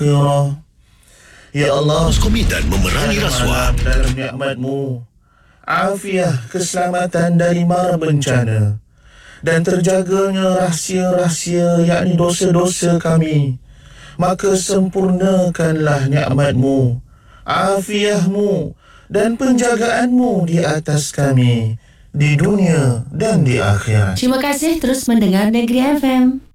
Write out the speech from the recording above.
Ya Allah, ya Allah, Komitan memerangi rasuah. dalam nikmat-Mu, afiah, keselamatan dari mara bencana dan terjaganya rahsia-rahsia yakni dosa-dosa kami, maka sempurnakanlah nikmat-Mu, afiah-Mu dan penjagaan-Mu di atas kami di dunia dan di akhirat. Terima kasih terus mendengar Negeri FM.